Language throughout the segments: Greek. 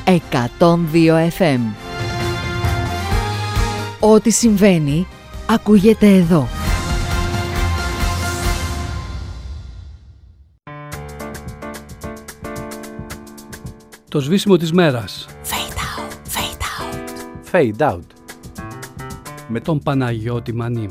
102 FM. Ό,τι συμβαίνει, ακούγεται εδώ. Το σβήσιμο της μέρας. Fade out, fade out. Fade out. Με τον Παναγιώτη Μανί.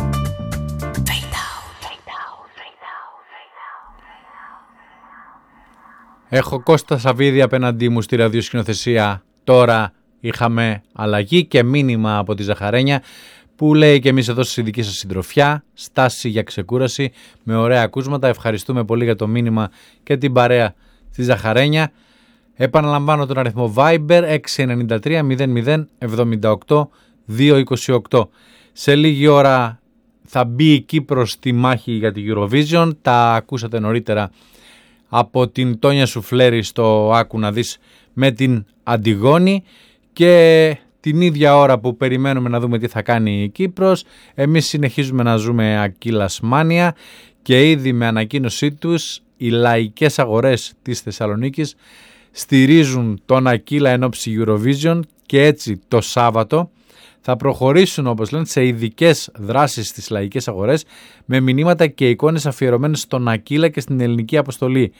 Έχω Κώστα Σαββίδη απέναντί μου στη ραδιοσκηνοθεσία. Τώρα είχαμε αλλαγή και μήνυμα από τη Ζαχαρένια που λέει και εμείς εδώ στη δική σας συντροφιά, στάση για ξεκούραση με ωραία ακούσματα. Ευχαριστούμε πολύ για το μήνυμα και την παρέα στη Ζαχαρένια. Επαναλαμβάνω τον αριθμό Viber 693 00 78 228. Σε λίγη ώρα θα μπει η Κύπρος στη μάχη για την Eurovision. Τα ακούσατε νωρίτερα από την Τόνια Σουφλέρη στο Άκου να δεις με την Αντιγόνη, και την ίδια ώρα που περιμένουμε να δούμε τι θα κάνει η Κύπρος, εμείς συνεχίζουμε να ζούμε Ακύλας Μάνια, και ήδη με ανακοίνωσή τους οι λαϊκές αγορές της Θεσσαλονίκης στηρίζουν τον Ακύλα εν ώψη Eurovision, και έτσι το Σάββατο θα προχωρήσουν, όπως λένε, σε ειδικές δράσεις στις λαϊκές αγορές με μηνύματα και εικόνες αφιερωμένες στον Ακύλα και στην ελληνική αποστολή.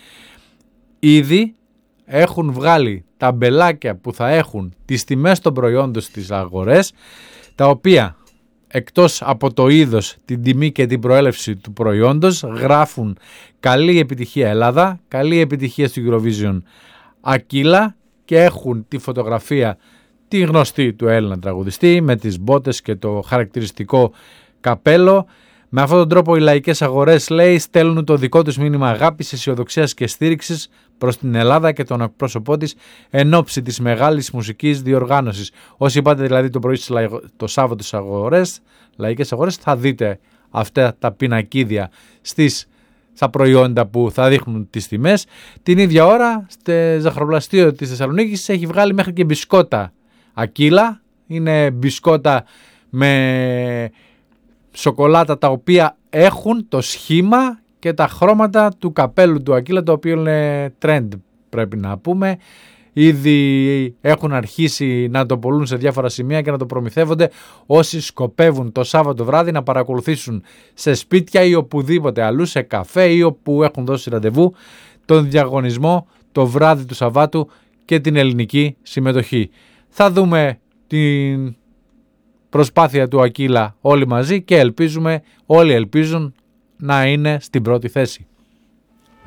Ήδη έχουν βγάλει ταμπελάκια που θα έχουν τις τιμές των προϊόντων στις αγορές, τα οποία εκτός από το είδος, την τιμή και την προέλευση του προϊόντος γράφουν καλή επιτυχία Ελλάδα, καλή επιτυχία στο Eurovision Ακύλα, και έχουν τη φωτογραφία τη γνωστή του Έλληνα τραγουδιστή με τις μπότες και το χαρακτηριστικό καπέλο. Με αυτόν τον τρόπο οι λαϊκές αγορές, λέει, στέλνουν το δικό τους μήνυμα αγάπης, αισιοδοξίας και στήριξης προς την Ελλάδα και τον εκπρόσωπό της εν ώψη της μεγάλης μουσικής διοργάνωσης. Όσοι πάτε δηλαδή το πρωί το Σάββατο στις αγορές, λαϊκές αγορές, θα δείτε αυτά τα πινακίδια στα προϊόντα που θα δείχνουν τις τιμές. Την ίδια ώρα, στο ζαχαροπλαστείο της Θεσσαλονίκης έχει βγάλει μέχρι και μπισκότα Ακύλα. Είναι μπισκότα με σοκολάτα, τα οποία έχουν το σχήμα και τα χρώματα του καπέλου του Ακύλα, το οποίο είναι trend, πρέπει να πούμε. Ήδη έχουν αρχίσει να το πουλούν σε διάφορα σημεία και να το προμηθεύονται όσοι σκοπεύουν το Σάββατο βράδυ να παρακολουθήσουν σε σπίτια ή οπουδήποτε αλλού, σε καφέ ή όπου έχουν δώσει ραντεβού, τον διαγωνισμό το βράδυ του Σαββάτου και την ελληνική συμμετοχή. Θα δούμε την προσπάθεια του Ακύλα όλοι μαζί και όλοι ελπίζουν να είναι στην πρώτη θέση.